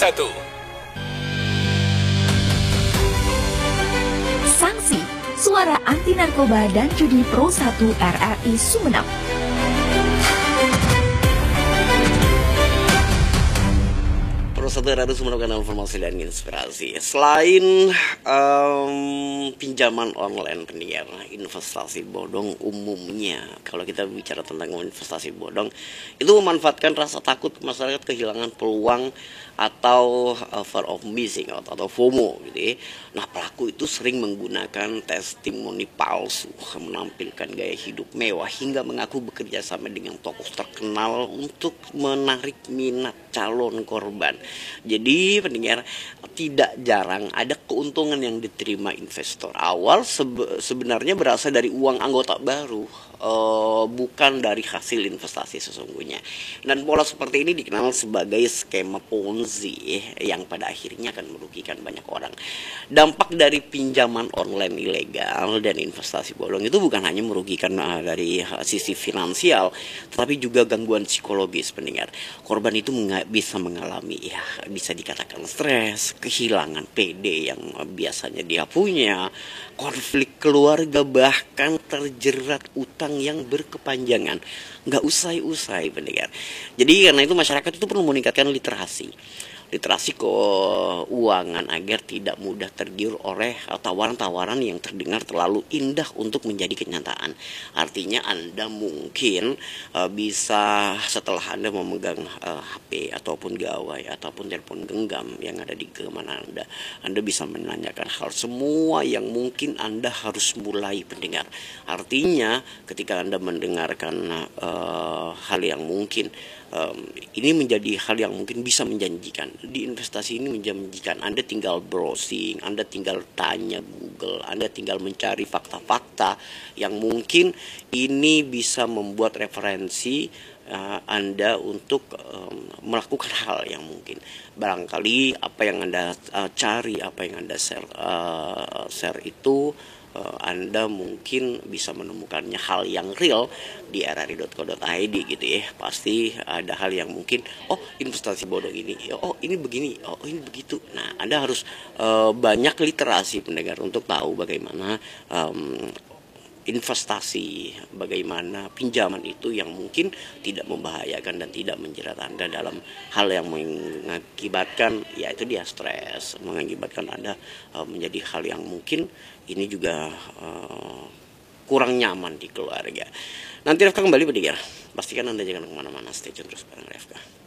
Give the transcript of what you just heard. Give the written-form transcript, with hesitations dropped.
1. Sanksi Suara Anti Narkoba dan Judi Pro 1 RRI Sumeneb. Pro 1 RRI Sumeneb, kanal informasi dan inspirasi. Selain pinjaman online, pendengar, investasi bodong umumnya, kalau kita bicara tentang investasi bodong, itu memanfaatkan rasa takut masyarakat kehilangan peluang atau fear of missing out atau FOMO gitu ya. Nah, pelaku itu sering menggunakan testimoni palsu, menampilkan gaya hidup mewah hingga mengaku bekerja sama dengan tokoh terkenal untuk menarik minat calon korban. Jadi pendengar, tidak jarang ada keuntungan yang diterima investor awal sebenarnya berasal dari uang anggota baru, bukan dari hasil investasi sesungguhnya. Dan pola seperti ini dikenal sebagai skema Ponzi yang pada akhirnya akan merugikan banyak orang. Dampak dari pinjaman online ilegal dan investasi bodong itu bukan hanya merugikan dari sisi finansial, tetapi juga gangguan psikologis, pendengar. Korban itu bisa mengalami, ya bisa dikatakan stres, kehilangan PD yang biasanya dia punya, konflik keluarga, bahkan terjerat utang yang berkepanjangan, nggak usai-usai, pendengar. Jadi karena itu masyarakat itu perlu meningkatkan literasi keuangan agar tidak mudah tergiur oleh tawaran-tawaran yang terdengar terlalu indah untuk menjadi kenyataan. Artinya Anda mungkin bisa setelah Anda memegang HP ataupun gawai ataupun telepon genggam yang ada di genggaman Anda bisa menanyakan hal semua yang mungkin Anda harus mulai, pendengar. Artinya ketika Anda mendengarkan hal yang mungkin ini menjadi hal yang mungkin bisa menjanjikan. Di investasi ini menjanjikan. Anda tinggal browsing, Anda tinggal tanya Google, Anda tinggal mencari fakta-fakta yang mungkin ini bisa membuat referensi Anda untuk melakukan hal yang mungkin barangkali apa yang Anda cari, apa yang Anda share itu Anda mungkin bisa menemukannya hal yang real di rri.co.id gitu ya. Pasti ada hal yang mungkin, oh investasi bodong ini, oh ini begini, oh ini begitu. Nah, Anda harus banyak literasi, pendengar, untuk tahu bagaimana investasi, bagaimana pinjaman itu yang mungkin tidak membahayakan dan tidak menjerat Anda dalam hal yang mengakibatkan, yaitu dia stres, mengakibatkan Anda menjadi hal yang mungkin ini juga kurang nyaman di keluarga. Nanti Refka kembali, pendengar. Pastikan Anda jangan kemana-mana, stay tune terus bareng Refka.